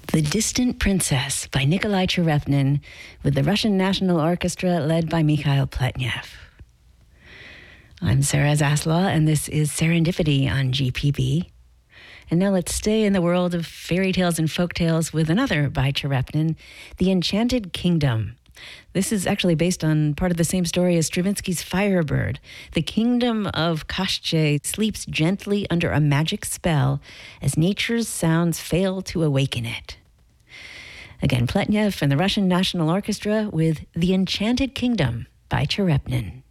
The Distant Princess by Nikolai Cherepnin with the Russian National Orchestra led by Mikhail Pletnev. I'm Sarah Zaslaw, and this is Serendipity on GPB. And now let's stay in the world of fairy tales and folk tales with another by Cherepnin, The Enchanted Kingdom. This is actually based on part of the same story as Stravinsky's Firebird. The kingdom of Koshchei sleeps gently under a magic spell as nature's sounds fail to awaken it. Again, Pletnev and the Russian National Orchestra with The Enchanted Kingdom by Cherepnin.